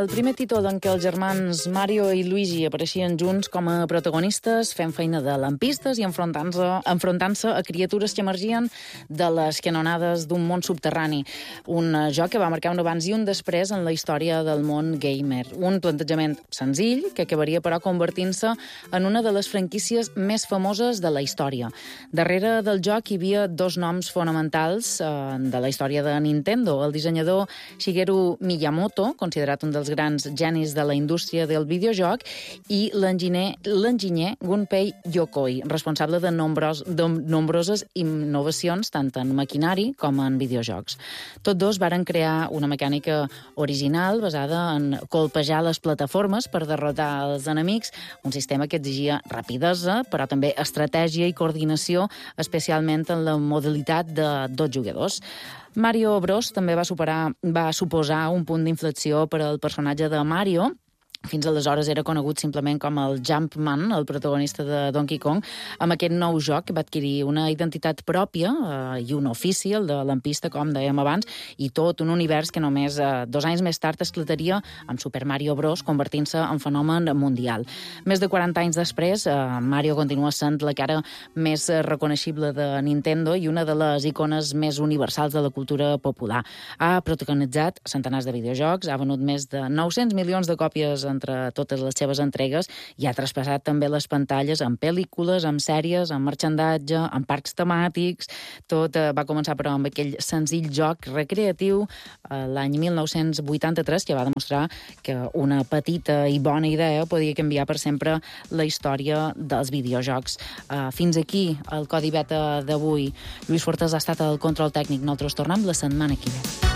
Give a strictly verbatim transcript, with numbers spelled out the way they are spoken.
El primer títol en què els germans Mario i Luigi apareixien junts com a protagonistes, fent feina de lampistes i enfrontant-se enfrontant-se a criatures que emergien de les canonades d'un món subterrani. Un joc que va marcar un abans i un després en la història del món gamer. Un plantejament senzill que acabaria, però, convertint-se en una de les franquícies més famoses de la història. Darrere del joc hi havia dos noms fonamentals eh, de la història de Nintendo. El dissenyador Shigeru Miyamoto, considerat un dels grans genis de la indústria del videojoc, i l'enginyer l'enginyer Gunpei Yokoi, responsable de, nombros, de nombroses innovacions tant en maquinari com en videojocs. Tots dos varen crear una mecànica original basada en colpejar les plataformes per derrotar els enemics, un sistema que exigia rapidesa, però també estratègia i coordinació, especialment en la modalitat de dos jugadors. Mario Bros també va superar, va suposar un punt d'inflexió per al personatge de Mario. Fins aleshores era conegut simplement com el Jumpman, el protagonista de Donkey Kong. Amb aquest nou joc va adquirir una identitat pròpia eh, i un ofici, el de lampista, com dèiem abans, i tot un univers que només eh, dos anys més tard esclataria amb Super Mario Bros, convertint-se en fenomen mundial. Més de quaranta anys després, eh, Mario continua sent la cara més reconeixible de Nintendo i una de les icones més universals de la cultura popular. Ha protagonitzat centenars de videojocs, ha venut més de nou-cents milions de còpies entre totes les seves entregues i ha traspassat també les pantalles en pel·lícules, en sèries, en marxandatge, en parcs temàtics. Tot eh, va començar, però, amb aquell senzill joc recreatiu eh, l'any mil nou-cents vuitanta-tres, que va demostrar que una petita i bona idea podia canviar per sempre la història dels videojocs. Eh, fins aquí el Codi Beta d'avui. Lluís Fortes ha estat al control tècnic. Nosaltres tornem la setmana que ve.